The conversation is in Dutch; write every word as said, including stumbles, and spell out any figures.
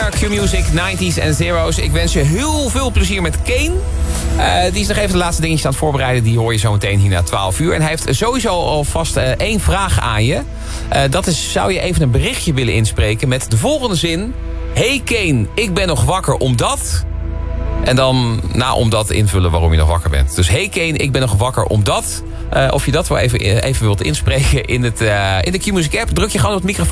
Flair, Q-Music, nineties en zero's. Ik wens je heel veel plezier met Kane. Uh, die is nog even de laatste dingetjes aan het voorbereiden. Die hoor je zo meteen hier na twaalf uur. En hij heeft sowieso alvast uh, één vraag aan je. Uh, dat is, zou je even een berichtje willen inspreken met de volgende zin. Hey Kane, ik ben nog wakker omdat... En dan na omdat invullen waarom je nog wakker bent. Dus hey Kane, ik ben nog wakker omdat... Uh, of je dat wel even, even wilt inspreken in, het, uh, in de Q-Music app. Druk je gewoon op het microfoon.